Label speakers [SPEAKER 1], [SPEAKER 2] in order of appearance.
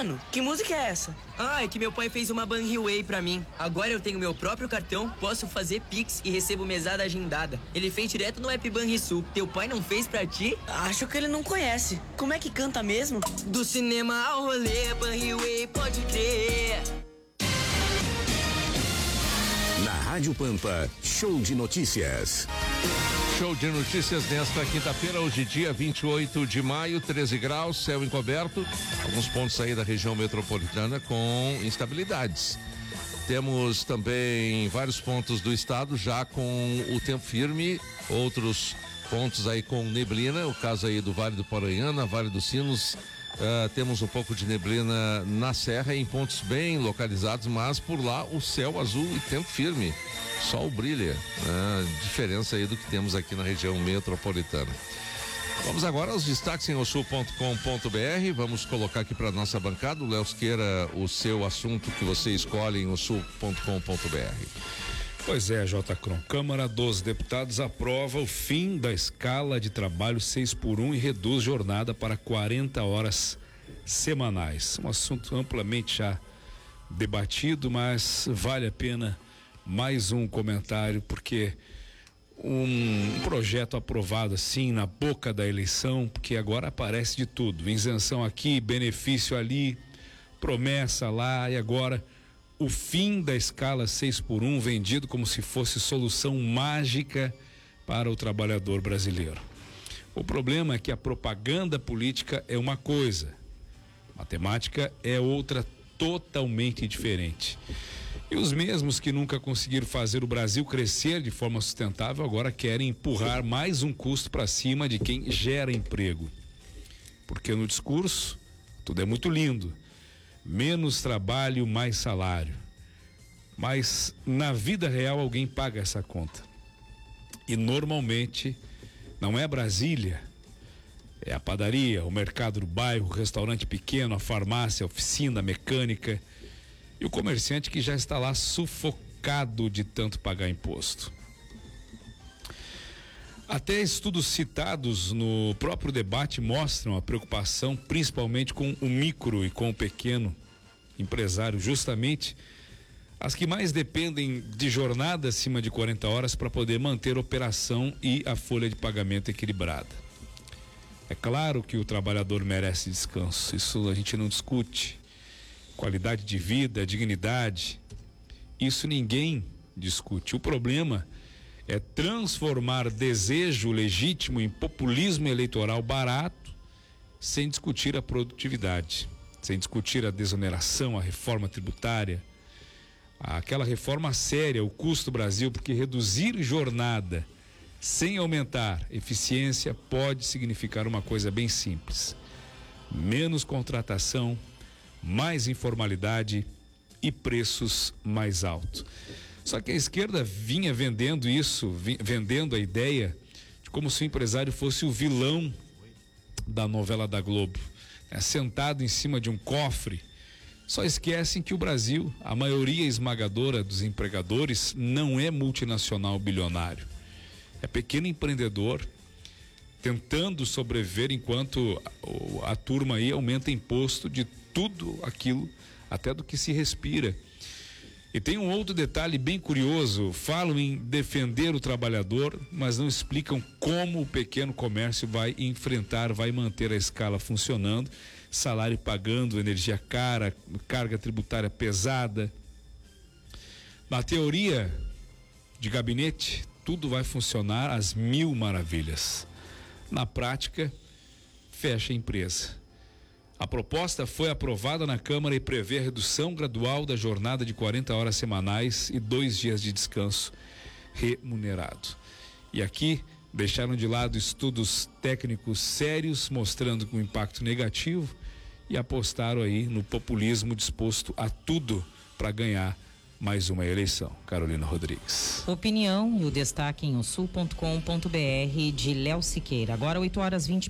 [SPEAKER 1] Mano, que música é essa?
[SPEAKER 2] Ah, é que meu pai fez uma Banriway pra mim. Agora eu tenho meu próprio cartão, posso fazer Pix e recebo mesada agendada. Ele fez direto no app Banrisul. Teu pai não fez pra ti?
[SPEAKER 1] Acho que ele não conhece. Como é que canta mesmo?
[SPEAKER 2] Do cinema ao rolê, Banriway, pode crer.
[SPEAKER 3] Na Rádio Pampa, show de notícias.
[SPEAKER 4] Show de notícias nesta quinta-feira, hoje dia 28 de maio, 13 graus, céu encoberto, alguns pontos aí da região metropolitana com instabilidades. Temos também vários pontos do estado já com o tempo firme, outros pontos aí com neblina, o caso aí do Vale do Paranhana, Vale dos Sinos. Temos um pouco de neblina na serra em pontos bem localizados, mas por lá o céu azul e tempo firme, sol brilha, diferença aí do que temos aqui na região metropolitana. Vamos agora aos destaques em osul.com.br. Vamos colocar aqui para nossa bancada, o Léo Siqueira, o seu assunto que você escolhe em osul.com.br.
[SPEAKER 5] Pois é, J. Cron. Câmara dos Deputados aprova o fim da escala de trabalho 6x1 e reduz jornada para 40 horas semanais. Um assunto amplamente já debatido, mas vale a pena mais um comentário, porque um projeto aprovado assim na boca da eleição, porque agora aparece de tudo, isenção aqui, benefício ali, promessa lá, e agora o fim da escala 6x1 vendido como se fosse solução mágica para o trabalhador brasileiro. O problema é que a propaganda política é uma coisa, matemática é outra totalmente diferente. E os mesmos que nunca conseguiram fazer o Brasil crescer de forma sustentável agora querem empurrar mais um custo para cima de quem gera emprego. Porque no discurso tudo é muito lindo. Menos trabalho, mais salário. Mas na vida real alguém paga essa conta. E normalmente não é Brasília, é a padaria, o mercado do bairro, o restaurante pequeno, a farmácia, a oficina, a mecânica e o comerciante que já está lá sufocado de tanto pagar imposto. Até estudos citados no próprio debate mostram a preocupação principalmente com o micro e com o pequeno empresário, justamente as que mais dependem de jornada acima de 40 horas para poder manter a operação e a folha de pagamento equilibrada. É claro que o trabalhador merece descanso, isso a gente não discute. Qualidade de vida, dignidade, isso ninguém discute. O problema é transformar desejo legítimo em populismo eleitoral barato, sem discutir a produtividade, sem discutir a desoneração, a reforma tributária, aquela reforma séria, o custo Brasil, porque reduzir jornada sem aumentar eficiência pode significar uma coisa bem simples: menos contratação, mais informalidade e preços mais altos. Só que a esquerda vinha vendendo isso, vendendo a ideia de como se o empresário fosse o vilão da novela da Globo, sentado em cima de um cofre. Só esquecem que o Brasil, a maioria esmagadora dos empregadores, não é multinacional bilionário. É pequeno empreendedor tentando sobreviver enquanto a turma aí aumenta imposto de tudo aquilo, até do que se respira. E tem um outro detalhe bem curioso: falam em defender o trabalhador, mas não explicam como o pequeno comércio vai enfrentar, vai manter a escala funcionando, salário pagando, energia cara, carga tributária pesada. Na teoria de gabinete, tudo vai funcionar às mil maravilhas. Na prática, fecha a empresa. A proposta foi aprovada na Câmara e prevê a redução gradual da jornada de 40 horas semanais e 2 dias de descanso remunerado. E aqui deixaram de lado estudos técnicos sérios mostrando o impacto negativo e apostaram aí no populismo disposto a tudo para ganhar mais uma eleição. Carolina Rodrigues.
[SPEAKER 6] Opinião e o destaque em osul.com.br de Léo Siqueira. Agora 8h20.